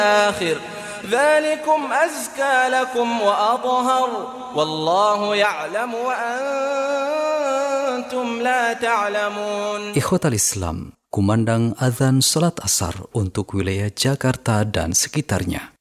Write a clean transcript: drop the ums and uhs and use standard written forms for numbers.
الآخر ذلكم أزكى لكم وأطهر والله يعلم وأنتم لا تعلمون. Ikhwatal Islam, kumandang azan salat asar untuk wilayah Jakarta dan sekitarnya.